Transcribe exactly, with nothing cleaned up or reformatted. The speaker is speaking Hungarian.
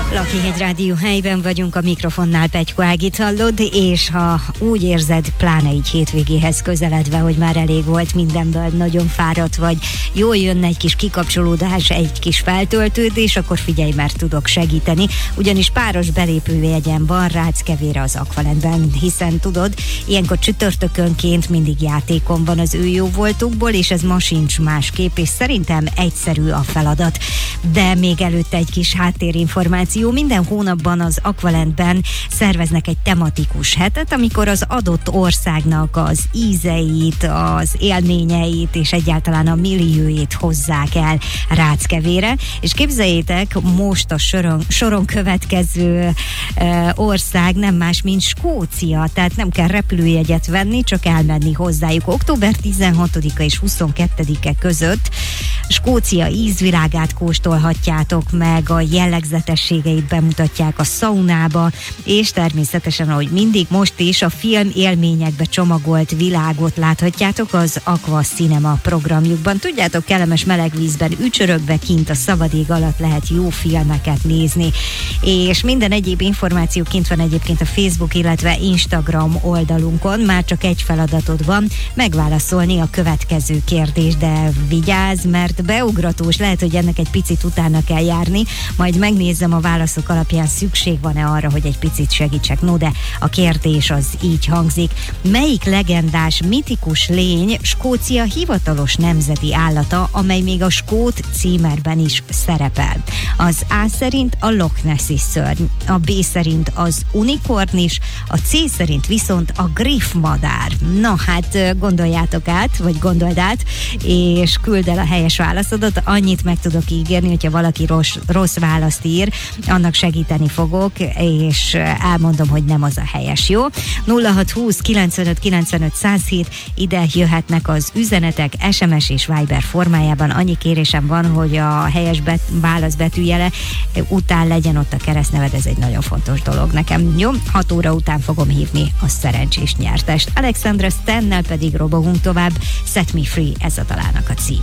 Lakhegyegy Rádió helyben vagyunk, a mikrofonnál Pettyko Ágit hallod, és ha úgy érzed, pláne így hétvégéhez közeledve, hogy már elég volt mindenből, nagyon fáradt vagy, jól jönne egy kis kikapcsolódás, egy kis feltöltődés, akkor figyelj, mert tudok segíteni, ugyanis páros belépőjegyen van Ráckevére az Aqualentben, hiszen tudod, ilyenkor csütörtökönként mindig játékon van az ő jó voltukból, és ez ma sincs másképp, és szerintem egyszerű a feladat. De még előtte egy kis háttérinformáció. Minden hónapban az Aqualentben szerveznek egy tematikus hetet, amikor az adott országnak az ízeit, az élményeit és egyáltalán a milliójét hozzák el Ráckevére. És képzeljétek, most a soron, soron következő e, ország nem más, mint Skócia, tehát nem kell repülőjegyet venni, csak elmenni hozzájuk. október tizenhatodika és huszonkettedike között Skócia ízvilágát kóstolhatjátok meg, a jellegzetességeit bemutatják a szaunába, és természetesen, ahogy mindig, most is a film élményekbe csomagolt világot láthatjátok az Aqua Cinema programjukban. Tudjátok, kellemes meleg vízben ücsörögve kint a szabad ég alatt lehet jó filmeket nézni, és minden egyéb információ kint van egyébként a Facebook, illetve Instagram oldalunkon. Már csak egy feladatod van, megválaszolni a következő kérdést, de vigyázz, mert beugratós, lehet, hogy ennek egy picit utána kell járni, majd megnézem a válaszok alapján, szükség van-e arra, hogy egy picit segítsek. No, de a kérdés az így hangzik: melyik legendás, mitikus lény Skócia hivatalos nemzeti állata, amely még a skót címerben is szerepel? Az A szerint a Loch Nessi szörny, a B szerint az unikornis, a C szerint viszont a griffmadár. Na hát gondoljátok át, vagy gondold át, és küld el a helyes válaszodat. Annyit meg tudok ígérni, hogyha valaki rossz, rossz választ ír, annak segíteni fogok, és elmondom, hogy nem az a helyes, jó? nulla hat húsz kilencvenöt kilencvenöt száz hét, ide jöhetnek az üzenetek es em es és Viber formájában. Annyi kérésem van, hogy a helyes bet- válasz betűjele után legyen ott a keresztneved, ez egy nagyon fontos dolog nekem. Jó? hat óra után fogom hívni a szerencsés nyertest. Alexandra Stannel pedig robogunk tovább. Set Me Free, ez a dalának a cím.